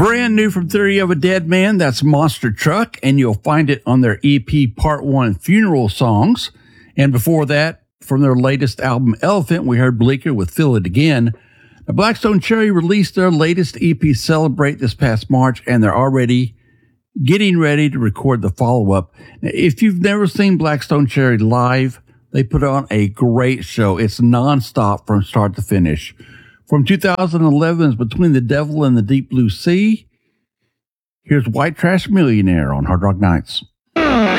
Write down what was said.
Brand new from Theory of a Dead Man, that's Monster Truck, and you'll find it on their EP Part 1 Funeral Songs. And before that, from their latest album Elephant, we heard Bleecker with Feel It Again. Now, Black Stone Cherry released their latest EP Celebrate this past March, and they're already getting ready to record the follow-up. Now, if you've never seen Black Stone Cherry live, they put on a great show. It's nonstop from start to finish. From 2011's Between the Devil and the Deep Blue Sea, here's White Trash Millionaire on Hard Rock Nights.